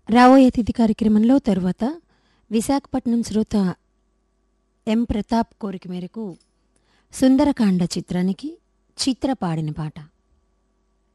రాబోయే తిథి కార్యక్రమంలో తరువాత విశాఖపట్నం శ్రోత ఎం ప్రతాప్ కోరిక మేరకు సుందరకాండ చిత్రానికి చిత్ర పాడిన పాట.